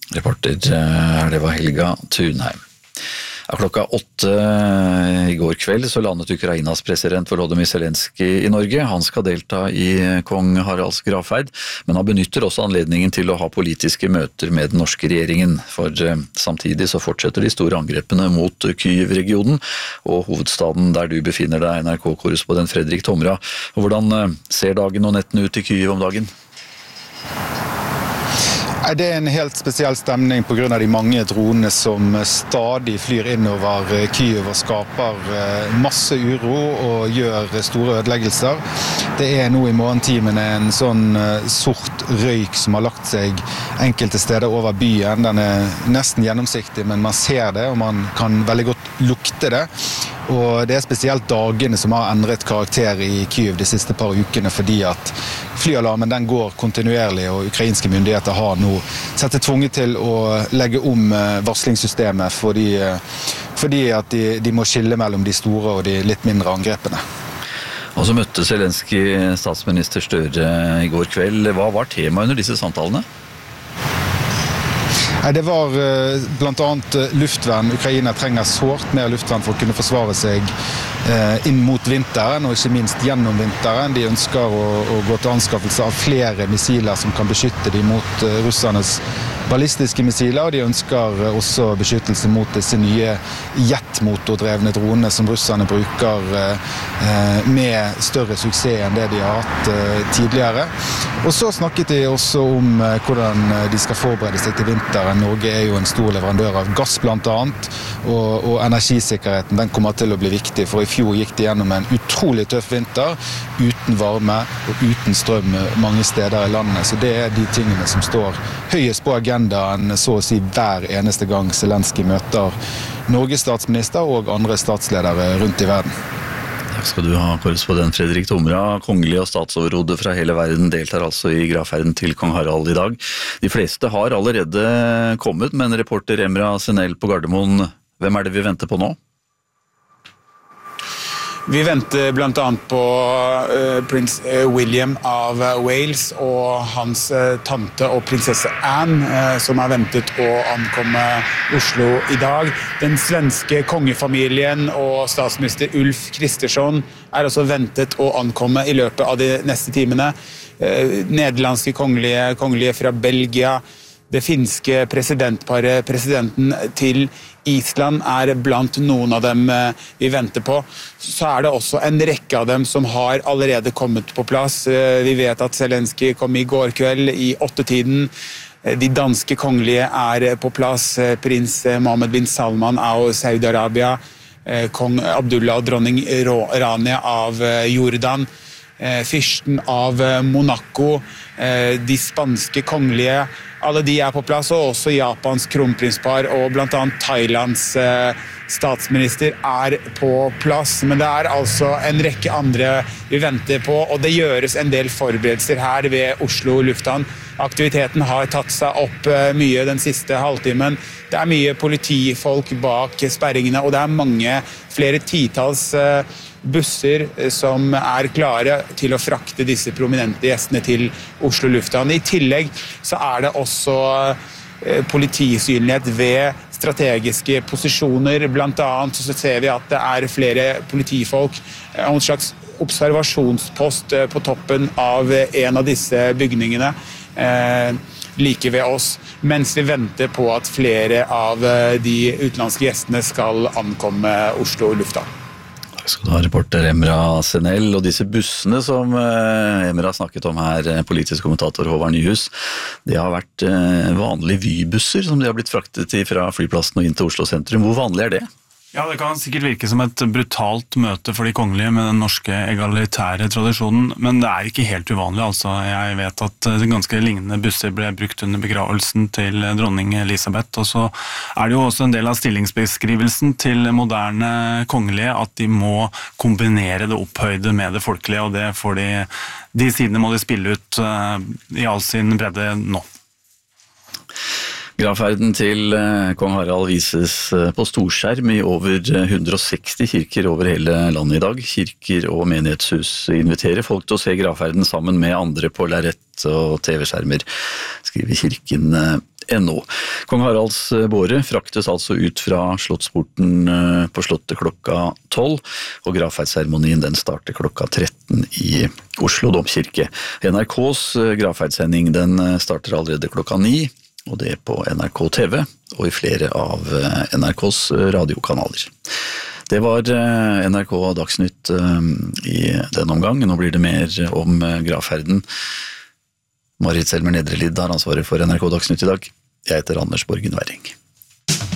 Reporter, det var Helga Thunheim. Klokka 8 i går kveld så landet Ukrainas president Volodymyr Zelenskyj i Norge. Han skal delta i kong Haralds gravferd, men han benytter også anledningen til å ha politiske møter med den norske regjeringen. For samtidig så fortsetter de store angrepene mot Kyiv-regionen og hovedstaden der du befinner deg, NRK-korrespondent Fredrik Tomra. Hvordan ser dagen og nettene ut i Kyiv om dagen? Det er en helt spesiell stemning på grunn av de mange dronene som stadig flyr innover Kyiv og skaper masse uro og gjør store ødeleggelser. Det er nå i morgentimene en sånn sort røyk som har lagt seg enkelte steder over byen. Den er nesten gjennomsiktig, men man ser det, og man kan veldig godt lukte det. Og det er spesielt dagene som har endret karakter i Kyiv de siste par ukene, fordi at flyalarmen den går kontinuerlig, og ukrainske myndigheter har nå sett seg tvunget til å legge om varslingssystemet fordi at de må skille mellom de store og de litt mindre angrepene. Og så møtte Zelenskyj statsminister Støre i går kveld. Hva var temaet under disse samtalene? Det var blant annet luftvern. Ukraina trenger sårt mer luftvern for å kunne forsvare seg inn mot vinteren, og ikke minst gjennom vinteren. De ønsker å gå til anskaffelse av flere missiler som kan beskytte dem mot russernes ballistiske missiler, og de ønsker også beskyttelse mot disse nye jetmotordrevne dronene som russerne bruker med større suksess enn det de har hatt tidligere. Og så snakket de også om hvordan de skal forberede seg til vinteren. Norge er jo en stor leverandør av gass blant annet, og energisikkerheten den kommer til å bli viktig, for i fjor gikk de gjennom en utrolig tøff vinter, uten varme og uten strøm mange steder i landet. Så det er de tingene som står høyest på agendaen, så å si hver eneste gang Zelenskyj møter Norges statsminister og andre statsledere rundt i verden. Takk skal du ha, korrespondent Fredrik Tomra. Kongelige og statsoverhode fra hele verden deltar altså i gravferden til kong Harald i dag. De fleste har allerede kommet, men reporter Emra Senel på Gardermoen, hvem er det vi venter på nå? Vi venter blant annet på prins William av Wales og hans tante og prinsesse Anne, som er ventet å ankomme Oslo i dag. Den svenske kongefamilien og statsminister Ulf Kristersson er også ventet å ankomme i løpet av de neste timene. Nederlandske kongelige fra Belgia, det finske presidentparet, presidenten til Island er blant noen av dem vi venter på. Så er det også en rekke av dem som har allerede kommet på plass. Vi vet at Zelenskyj kom i går kveld i 8-tiden. De danske kongelige er på plass. Prins Mohammed bin Salman av Saudi-Arabia, kong Abdullah og dronning Rania av Jordan, fyrsten av Monaco, de spanske kongelige. Alle de er på plass, og også Japans kronprinspar og blant annet Thailands statsminister er på plass. Men det er altså en rekke andre vi venter på, og det gjøres en del forberedelser her ved Oslo lufthavn. Aktiviteten har tatt seg opp mye den siste halvtimen. Det er mye politifolk bak sperringene, og det er mange, flere titalls busser som er klare til å frakte disse prominente gjestene til Oslo lufthavn. I tillegg så er det også politisynlighet ved strategiske posisjoner. Blant annet så ser vi at det er flere politifolk, en slags observasjonspost på toppen av en av disse bygningene like ved oss, mens vi venter på at flere av de utenlandske gjestene skal ankomme Oslo lufthavn. Skal du ha reporter Emra Senel, og disse bussene som Emra snakket om her, politisk kommentator Håvard Nyhus, det har vært vanlige vybusser som de har blitt fraktet i fra flyplassen og inn til Oslo sentrum. Hvor vanlig er det? Ja, det kan sikkert virke som et brutalt møte for de kongelige med den norske egalitære tradisjonen, men det er ikke helt uvanlig. Altså, jeg vet at ganske lignende busser ble brukt under begravelsen til dronning Elisabeth, og så er det jo også en del av stillingsbeskrivelsen til moderne kongelige at de må kombinere det opphøyde med det folkelige, og det får de sidene må de spille ut i all sin bredde nå. Gravferden til kong Harald vises på storskjerm i over 160 kirker over hele landet i dag. Kirker og menighetshus inviterer folk til å se gravferden sammen med andre på lerret og TV-skjermer, skriver kirken Kong Haralds båre fraktes altså ut fra Slottsporten på Slottet klokka 12, og gravferdsseremonien den starter klokka 13 i Oslo domkirke. NRKs gravferdssending den starter allerede klokka 9, og det på NRK TV og i flere av NRKs radiokanaler. Det var NRK Dagsnytt i denne omgang. Nå blir det mer om gravferden. Marit Selmer Nedrelid har ansvaret for NRK Dagsnytt i dag. Jeg heter Anders Borgen Werring.